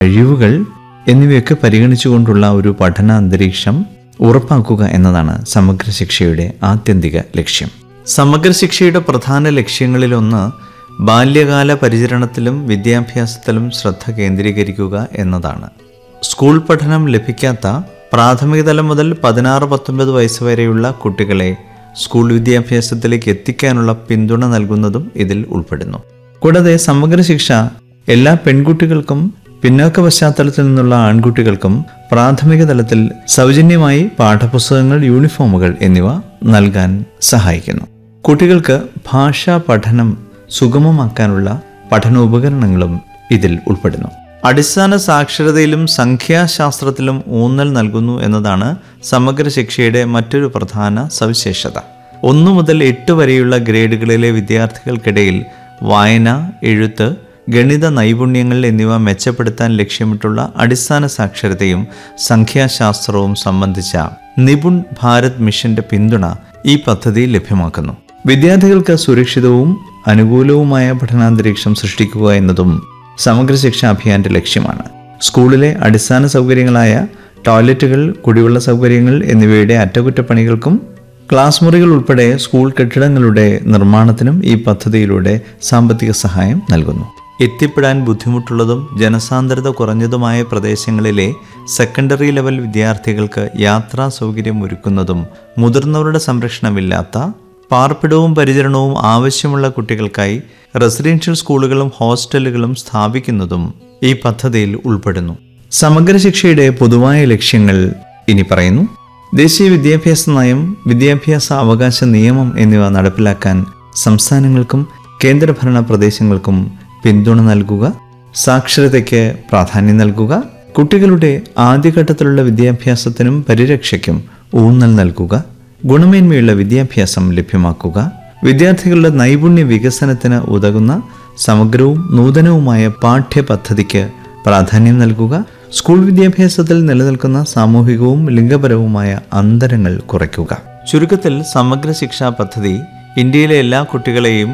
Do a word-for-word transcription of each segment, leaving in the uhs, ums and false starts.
കഴിവുകൾ എന്നിവയൊക്കെ പരിഗണിച്ചുകൊണ്ടുള്ള ഒരു പഠന അന്തരീക്ഷം ഉറപ്പാക്കുക എന്നതാണ് സമഗ്ര ശിക്ഷയുടെ ആത്യന്തിക ലക്ഷ്യം. സമഗ്ര ശിക്ഷയുടെ പ്രധാന ലക്ഷ്യങ്ങളിലൊന്ന് ബാല്യകാല പരിചരണത്തിലും വിദ്യാഭ്യാസത്തിലും ശ്രദ്ധ കേന്ദ്രീകരിക്കുക എന്നതാണ്. സ്കൂൾ പഠനം ലഭിക്കാത്ത പ്രാഥമിക തലം മുതൽ പതിനാറ് പത്തൊൻപത് വയസ്സ് വരെയുള്ള കുട്ടികളെ സ്കൂൾ വിദ്യാഭ്യാസത്തിലേക്ക് എത്തിക്കാനുള്ള പിന്തുണ നൽകുന്നതും ഇതിൽ ഉൾപ്പെടുന്നു. കൂടാതെ സമഗ്ര ശിക്ഷ എല്ലാ പെൺകുട്ടികൾക്കും പിന്നോക്ക പശ്ചാത്തലത്തിൽ നിന്നുള്ള ആൺകുട്ടികൾക്കും പ്രാഥമിക തലത്തിൽ സൗജന്യമായി പാഠപുസ്തകങ്ങൾ, യൂണിഫോമുകൾ എന്നിവ നൽകാൻ സഹായിക്കുന്നു. കുട്ടികൾക്ക് ഭാഷാ പഠനം സുഗമമാക്കാനുള്ള പഠനോപകരണങ്ങളും ഇതിൽ ഉൾപ്പെടുന്നു. അടിസ്ഥാന സാക്ഷരതയിലും സംഖ്യാശാസ്ത്രത്തിലും ഊന്നൽ നൽകുന്നു എന്നതാണ് സമഗ്ര ശിക്ഷയുടെ മറ്റൊരു പ്രധാന സവിശേഷത. ഒന്നു മുതൽ എട്ട് വരെയുള്ള ഗ്രേഡുകളിലെ വിദ്യാർത്ഥികൾക്കിടയിൽ വായന, എഴുത്ത്, ഗണിത നൈപുണ്യങ്ങൾ എന്നിവ മെച്ചപ്പെടുത്താൻ ലക്ഷ്യമിട്ടുള്ള അടിസ്ഥാന സാക്ഷരതയും സംഖ്യാശാസ്ത്രവും സംബന്ധിച്ച നിപുൺ ഭാരത് മിഷന്റെ പിന്തുണ ഈ പദ്ധതി ലഭ്യമാക്കുന്നു. വിദ്യാർത്ഥികൾക്ക് സുരക്ഷിതവും അനുകൂലവുമായ പഠനാന്തരീക്ഷം സൃഷ്ടിക്കുക എന്നതും സമഗ്ര ശിക്ഷാ അഭിയാന്റെ ലക്ഷ്യമാണ്. സ്കൂളിലെ അടിസ്ഥാന സൗകര്യങ്ങളായ ടോയ്ലറ്റുകൾ, കുടിവെള്ള സൗകര്യങ്ങൾ എന്നിവയുടെ അറ്റകുറ്റപ്പണികൾക്കും ക്ലാസ് മുറികൾ ഉൾപ്പെടെ സ്കൂൾ കെട്ടിടങ്ങളുടെ നിർമ്മാണത്തിനും ഈ പദ്ധതിയിലൂടെ സാമ്പത്തിക സഹായം നൽകുന്നു. എത്തിപ്പെടാൻ ബുദ്ധിമുട്ടുള്ളതും ജനസാന്ദ്രത കുറഞ്ഞതുമായ പ്രദേശങ്ങളിലെ സെക്കൻഡറി ലെവൽ വിദ്യാർത്ഥികൾക്ക് യാത്രാ സൗകര്യം ഒരുക്കുന്നതും മുതിർന്നവരുടെ സംരക്ഷണമില്ലാത്ത പാർപ്പിടവും പരിചരണവും ആവശ്യമുള്ള കുട്ടികൾക്കായി റെസിഡൻഷ്യൽ സ്കൂളുകളും ഹോസ്റ്റലുകളും സ്ഥാപിക്കുന്നതും ഈ പദ്ധതിയിൽ ഉൾപ്പെടുന്നു. സമഗ്ര ശിക്ഷയുടെ പൊതുവായ ലക്ഷ്യങ്ങൾ ഇനി പറയുന്നു. ദേശീയ വിദ്യാഭ്യാസ നയം, വിദ്യാഭ്യാസ അവകാശ നിയമം എന്നിവ നടപ്പിലാക്കാൻ സംസ്ഥാനങ്ങൾക്കും കേന്ദ്രഭരണ പ്രദേശങ്ങൾക്കും പിന്തുണ നൽകുക, സാക്ഷരതയ്ക്ക് പ്രാധാന്യം നൽകുക, കുട്ടികളുടെ ആദ്യഘട്ടത്തിലുള്ള വിദ്യാഭ്യാസത്തിനും പരിരക്ഷയ്ക്കും ഊന്നൽ നൽകുക, ഗുണമേന്മയുള്ള വിദ്യാഭ്യാസം ലഭ്യമാക്കുക, വിദ്യാർത്ഥികളുടെ നൈപുണ്യ വികസനത്തിന് ഉതകുന്ന സമഗ്രവും നൂതനവുമായ പാഠ്യപദ്ധതിക്ക് പ്രാധാന്യം നൽകുക, സ്കൂൾ വിദ്യാഭ്യാസത്തിൽ നിലനിൽക്കുന്ന സാമൂഹികവും ലിംഗപരവുമായ അന്തരങ്ങൾ കുറയ്ക്കുക. ചുരുക്കത്തിൽ സമഗ്ര ശിക്ഷാ പദ്ധതി ഇന്ത്യയിലെ എല്ലാ കുട്ടികളെയും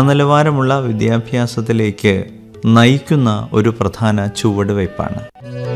ഗുണനിലവാരമുള്ള വിദ്യാഭ്യാസത്തിലേക്ക് നയിക്കുന്ന ഒരു പ്രധാന ചുവടുവയ്പ്പാണ്.